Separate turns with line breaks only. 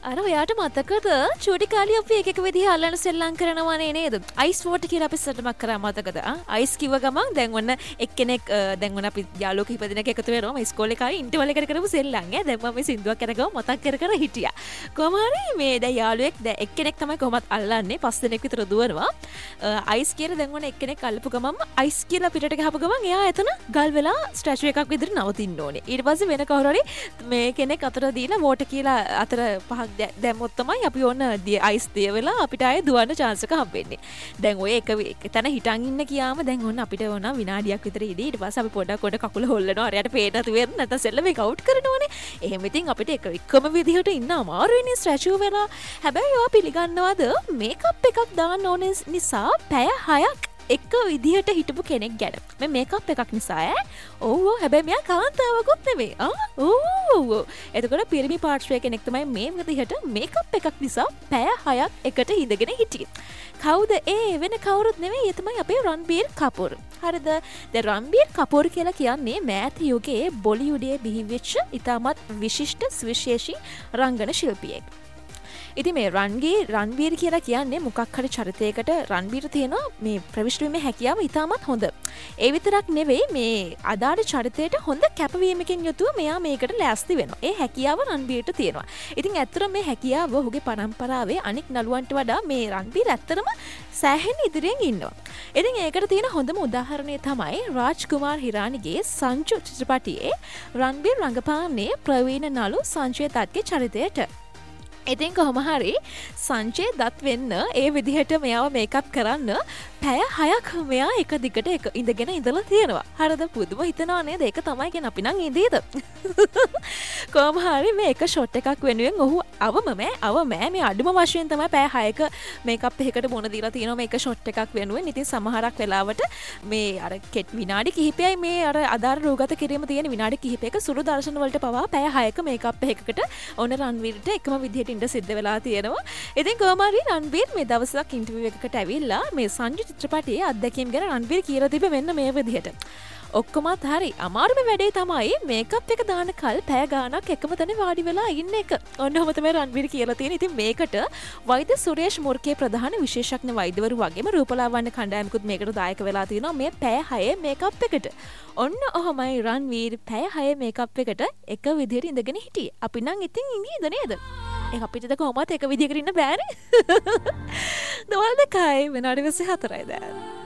අර ඔයාට මතකද චූටි කාලේ අපි එක එක විදිහ අල්ලන සෙල්ලම් කරනවානේ නේද? අයිස් වෝටර් කියලා අපි සටමක් කරා මතකද? අයිස් කිව්ව ගමන් දැන් ඔන්න එක්කෙනෙක් දැන් ඔන්න අපි යාළුවෝ කිහිප දෙනෙක් එකතු වෙනවා මේ ඉස්කෝලේ කාලේ ඉන්ටර්වල් එකට කරපු සෙල්ලම් ඈ. දැන් මම මේ සින්දුවක් කරගම මතක් කර කර හිටියා. කොහොම හරි මේ දැන් යාළුවෙක් දැන් එක්කෙනෙක් තමයි කොහොමත් අල්ලන්නේ. පස් දෙනෙක් විතර දුවනවා. අයිස් කියලා දැන් ඔන්න එක්කෙනෙක් අල්ලපු ගමන් අයිස් කියලා පිටට ගහපු ගමන් එයා එතන ගල් වෙලා ස්ටැචු එකක් විදිහට නවතින්න ඕනේ. ඊට පස්සේ වෙන කවුරු හරි මේ කෙනෙක් අතර දීලා වෝටර් කියලා අතර පහක් දැම්මොත් තමයි අපි ඕන අයිස් දිය වෙලා අපිට ආයේ දුවන්න chance එක හම්බෙන්නේ. දැන් ඔය එක තැන හිටන් ඉන්න කියාම දැන් ඕන අපිට ඕන විනාඩියක් විතර ඉදී ඊට පස්සේ අපි පොඩක් කකුල හොල්ලනවා. අරයට පේන නැති වෙන්න නැත්නම් සෙල්ලම එක අවුට් කරනවනේ. එහෙම ඉතින් අපිට එකම විදිහට ඉන්න අමාරුයිනේ ස්ටැචු වෙලා. හැබැයි ඔයා පිළිගන්නවද මේකප් එකක් දාන්න ඕන නිසා පැය 6ක් එක විදිහට හිටපු කෙනෙක් ගැන. මේ මේකප් එකක් නිසා ඈ. ඔව් හැබැයි මෙයා කාන්තාවකුත් නෙවෙයි. ඔව්. එතකොට පිරිමි පාර්ශ්වයේ කෙනෙක් තමයි මේ විදිහට මේකප් එකක් නිසා පැය 6ක් එකට ඉඳගෙන හිටියේ. කවුද ඒ? වෙන කවුරුත් නෙවෙයි. ඒ තමයි අපේ රන්බීර් කපූර්. හරිද? දැන් රන්බීර් කපූර් කියලා කියන්නේ මෑත යුගයේ බොලිවුඩයේ බිහිවෙච්ච ඉතාමත් විශිෂ්ට සුවිශේෂී රංගන ශිල්පියෙක්. ඉතින් මේ රන්බීර් කියලා කියන්නේ මොකක් හරි චරිතයකට රන්බීර් තියෙනවා මේ ප්‍රවිෂ්ඨ වීමේ හැකියාව ඉතාමත් හොඳ. ඒ විතරක් නෙවෙයි මේ අදාළ චරිතයට හොඳ කැපවීමකින් යුතුව මෙයා මේකට ලෑස්ති වෙනවා. ඒ හැකියාව රන්බීර්ට තියෙනවා. ඉතින් ඇත්තටම මේ හැකියාව ඔහුගේ පරම්පරාවේ අනික් නළුවන්ට වඩා මේ රන්බීර් ඇත්තටම සෑහෙන ඉදිරියෙන් ඉන්නවා. ඉතින් ඒකට තියෙන හොඳම උදාහරණය තමයි රාජ්කුමාර් හිරානිගේ සංජු චිත්‍රපටයේ රන්බීර් රංගපාන්නේ ප්‍රවීණ නළු සංජය දත්ගේ චරිතයට. ඉතින් කොහොම හරි සංජය දත් වෙන්න ඒ විදිහට මෙයාව මේකප් කරන්න පැය 6ක් මෙයා එක දිගට ඉඳගෙන ඉඳලා තියෙනවා. හරිද? පුදුම හිතනවා නේද? ඒක තමයි කියන්නේ අපි නම් ඉඳීද? කොහොම හරි මේ එක ෂොට් එකක් වෙනුවෙන් ඔහු අවම මේ අඩුම වශයෙන් තමයි පැය 6ක මේකප් එකකට මොන දීලා තියෙනවා මේක ෂොට් එකක් වෙනුවෙන්. ඉතින් සමහරක් වෙලාවට මේ අර විනාඩි කිහිපයයි මේ අර අදාළ රූගත කිරීම තියෙන විනාඩි කිහිපයක සුළු දර්ශන වලට පවා පැය 6ක මේකප් එකකට ඔන්න රන්වීර්ට එකම විදිහට ඉඳ සිද්ධ වෙලා තියෙනවා. ඉතින් කොහොම හරි රන්වීර් මේ දවසක් ඉන්ටර්විව් එකකට ඇවිල්ලා මේ සංජු චිත්‍රපටයේ අත්දැකීම් ගැන රන්වීර් කියලා තිබෙ මෙන්න මේ විදිහට. ඔක්කොමත් හරි අමාරුම වැඩේ තමයි මේකප් එක දාන කල් පැය ගාණක් එකම තැන වාඩි වෙලා ඉන්න එක. ඔන්නෝම තමයි රන්වීර් කියලා තියෙන. ඉතින් මේකට වෛද්‍ය සුරේෂ් මුර්කේ ප්‍රධාන විශේෂඥ වෛද්‍යවරු වගේම රූපලාවන්‍ය කණ්ඩායමකුත් මේකට දායක වෙලා තියෙනවා මේ පැය 6 මේකප් එකට. ඔන්න ඔහොමයි රන්වීර් පැය 6 මේකප් එකට එක විදිහට ඉඳගෙන හිටියේ. අපි නම් ඉතින් ඉඳීද නේද? ඒ අපිටද කොහොමත් එක විදිහකට ඉන්න බෑනේ. දවල් 2යි විනාඩි 24යි දැන්.